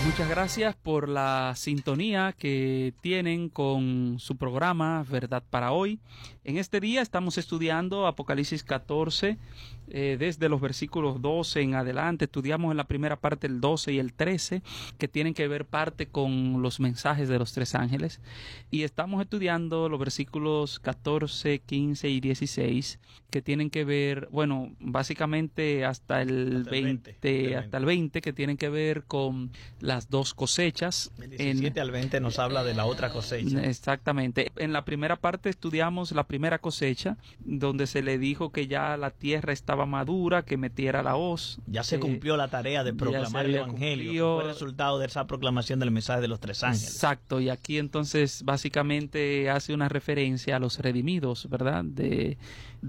Muchas gracias por la sintonía que tienen con su programa Verdad para Hoy. En este día estamos estudiando Apocalipsis 14, desde los versículos 12 en adelante. Estudiamos en la primera parte el 12 y el 13, que tienen que ver parte con los mensajes de los tres ángeles. Y estamos estudiando los versículos 14, 15 y 16, que tienen que ver, bueno, básicamente hasta el 20, que tienen que ver con las dos cosechas. El 17 al 20 nos habla de la otra cosecha. Exactamente. En la primera parte estudiamos la primera cosecha, donde se le dijo que ya la tierra estaba madura, que metiera la hoz. Ya se cumplió la tarea de proclamar el Evangelio, que fue resultado de esa proclamación del mensaje de los tres ángeles. Exacto, y aquí entonces básicamente hace una referencia a los redimidos, ¿verdad?